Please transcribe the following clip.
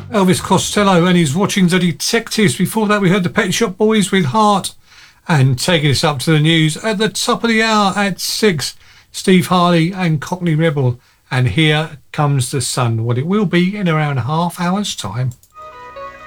Elvis Costello, and he's watching The Detectives. Before that, we heard the Pet Shop Boys with Heart. And taking us up to the news at the top of the hour at 6, Steve Harley and Cockney Rebel. And Here Comes the Sun. What it will be in around half hour's time.